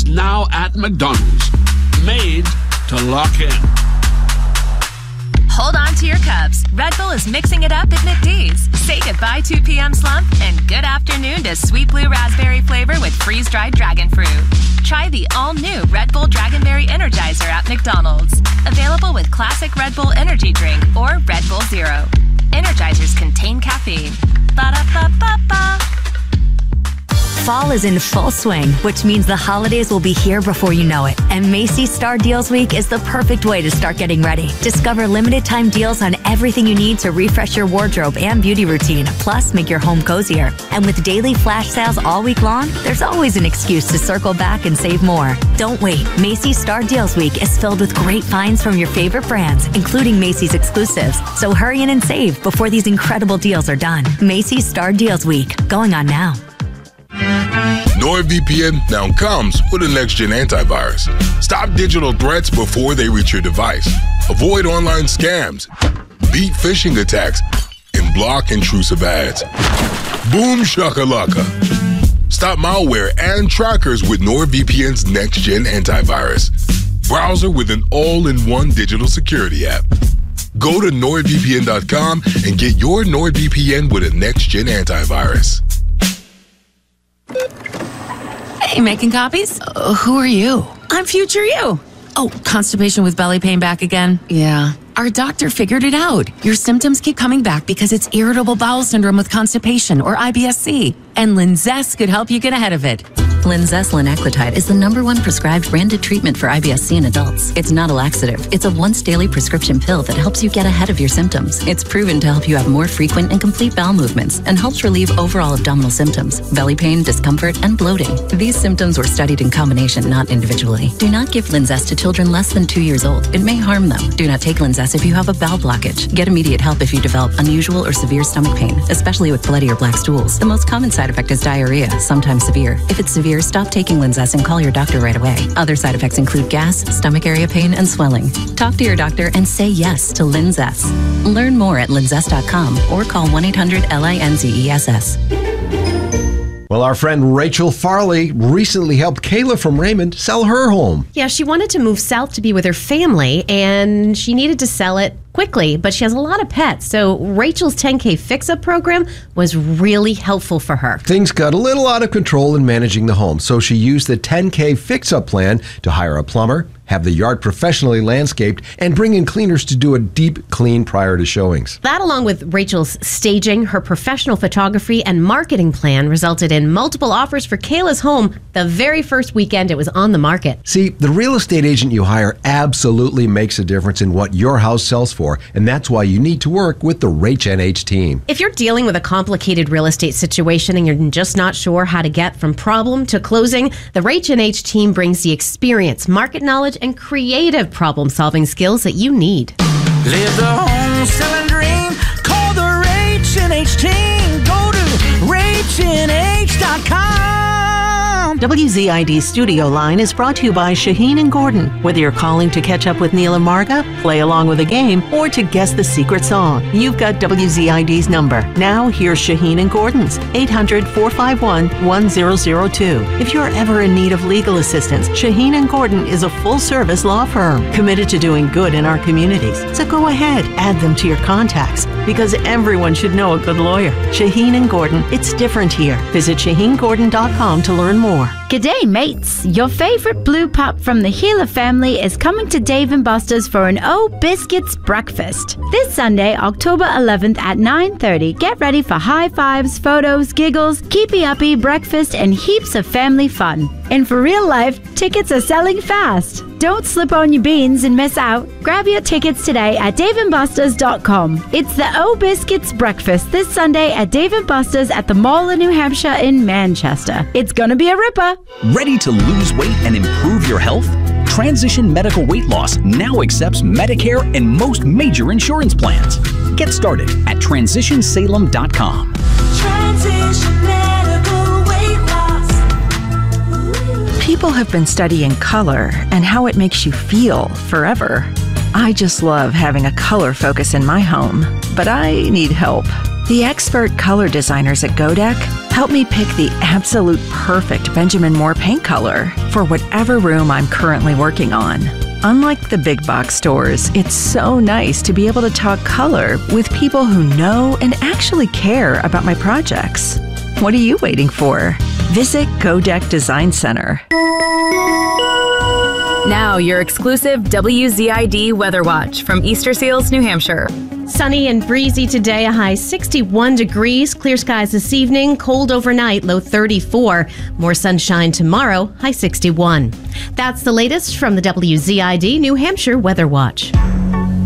now at McDonald's. Made to lock in. Hold on to your cups. Red Bull is mixing it up at McD's. Say goodbye 2 p.m. slump and good afternoon to sweet blue raspberry flavor with freeze-dried dragon fruit. Try the all-new Red Bull Dragonberry Energizer at McDonald's. Available with classic Red Bull energy drink or Red Bull Zero. Energizers contain caffeine. Ba-da-ba-ba-ba. Fall is in full swing, which means the holidays will be here before you know it. And Macy's Star Deals Week is the perfect way to start getting ready. Discover limited time deals on everything you need to refresh your wardrobe and beauty routine, plus make your home cozier. And with daily flash sales all week long, there's always an excuse to circle back and save more. Don't wait. Macy's Star Deals Week is filled with great finds from your favorite brands, including Macy's exclusives. So hurry in and save before these incredible deals are done. Macy's Star Deals Week, going on now. NordVPN now comes with a next-gen antivirus. Stop digital threats before they reach your device. Avoid online scams, beat phishing attacks, and block intrusive ads. Boom shakalaka. Stop malware and trackers with NordVPN's next-gen antivirus. Browser with an all-in-one digital security app. Go to NordVPN.com and get your NordVPN with a next-gen antivirus. Hey, making copies? Who are you? I'm future you. Oh, constipation with belly pain back again? Yeah. Our doctor figured it out. Your symptoms keep coming back because it's irritable bowel syndrome with constipation, or IBS-C. And Linzess could help you get ahead of it. Linzess linaclotide is the #1 prescribed branded treatment for IBS-C in adults. It's not a laxative. It's a once-daily prescription pill that helps you get ahead of your symptoms. It's proven to help you have more frequent and complete bowel movements and helps relieve overall abdominal symptoms, belly pain, discomfort, and bloating. These symptoms were studied in combination, not individually. Do not give Linzess to children less than 2 years old. It may harm them. Do not take Linzess if you have a bowel blockage. Get immediate help if you develop unusual or severe stomach pain, especially with bloody or black stools. The most common side effect is diarrhea, sometimes severe. If it's severe, stop taking Linzess and call your doctor right away. Other side effects include gas, stomach area pain, and swelling. Talk to your doctor and say yes to Linzess. Learn more at linzess.com or call 1-800-LINZESS. Well, our friend Rachel Farley recently helped Kayla from Raymond sell her home. Yeah, she wanted to move south to be with her family, and she needed to sell it quickly, but she has a lot of pets, so Rachel's 10K Fix-Up program was really helpful for her. Things got a little out of control in managing the home, so she used the 10K Fix-Up plan to hire a plumber, have the yard professionally landscaped, and bring in cleaners to do a deep clean prior to showings. That, along with Rachel's staging, her professional photography, and marketing plan, resulted in multiple offers for Kayla's home the very first weekend it was on the market. See, the real estate agent you hire absolutely makes a difference in what your house sells for, and that's why you need to work with the RachNH team. If you're dealing with a complicated real estate situation and you're just not sure how to get from problem to closing, the RachNH team brings the experience, market knowledge, and creative problem-solving skills that you need. Live the home selling dream. Call the RachNH team. Go to RachNH.com. WZID Studio Line is brought to you by Shaheen and Gordon. Whether you're calling to catch up with Neil and Marga, play along with a game, or to guess the secret song, you've got WZID's number. Now, here's Shaheen and Gordon's 800-451-1002. If you're ever in need of legal assistance, Shaheen and Gordon is a full-service law firm committed to doing good in our communities. So go ahead, add them to your contacts, because everyone should know a good lawyer. Shaheen and Gordon, it's different here. Visit ShaheenGordon.com to learn more. G'day mates, your favorite blue pup from the Healer family is coming to Dave & Buster's for an O Biscuits breakfast. This Sunday, October 11th at 9:30, get ready for high fives, photos, giggles, keepy-uppy, breakfast, and heaps of family fun. And for real life, tickets are selling fast. Don't slip on your beans and miss out. Grab your tickets today at daveandbusters.com. It's the O Biscuits breakfast this Sunday at Dave & Buster's at the Mall of New Hampshire in Manchester. It's gonna be a ripper. Ready to lose weight and improve your health? Transition Medical Weight Loss now accepts Medicare and most major insurance plans. Get started at transitionsalem.com. Transition Medical Weight Loss. People have been studying color and how it makes you feel forever. I just love having a color focus in my home, but I need help. The expert color designers at Godek Help me pick the absolute perfect Benjamin Moore paint color for whatever room I'm currently working on. Unlike the big box stores, it's so nice to be able to talk color with people who know and actually care about my projects. What are you waiting for? Visit Godek Design Center. Now, your exclusive WZID Weather Watch from Easter Seals, New Hampshire. Sunny and breezy today, a high 61 degrees. Clear skies this evening, cold overnight, low 34. More sunshine tomorrow, high 61. That's the latest from the WZID New Hampshire Weather Watch.